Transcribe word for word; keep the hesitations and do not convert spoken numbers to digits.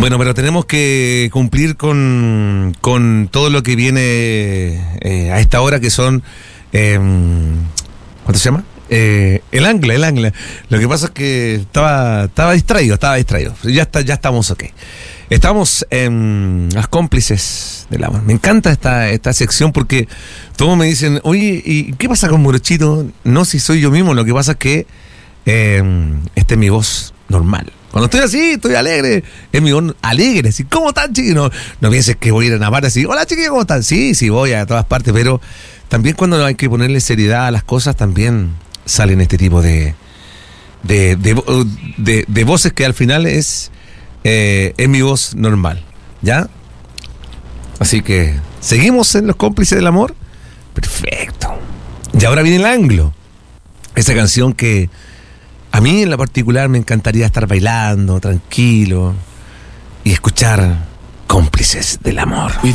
Bueno, pero tenemos que cumplir con, con todo lo que viene eh, a esta hora, que son... Eh, ¿Cuánto se llama? Eh, el Angla, el Angla. Lo que pasa es que estaba, estaba distraído, estaba distraído. Ya está, ya estamos ok. Estamos en las cómplices del amor. Me encanta esta, esta sección porque todos me dicen, oye, ¿y qué pasa con Morochito? No, si soy yo mismo. Lo que pasa es que eh, esta es mi voz normal. Cuando estoy así, estoy alegre. Es mi voz alegre. Así, ¿cómo están, chiquillos? No, no pienses que voy a ir a Navarra así, hola, chiquillos, ¿cómo están? Sí, sí, voy a todas partes, pero también cuando hay que ponerle seriedad a las cosas, también salen este tipo de de, de, de, de voces que al final es eh, es mi voz normal, ¿ya? Así que seguimos en Los Cómplices del Amor. Perfecto. Y ahora viene el anglo. Esa canción que a mí en la particular me encantaría estar bailando tranquilo y escuchar Cómplices del Amor.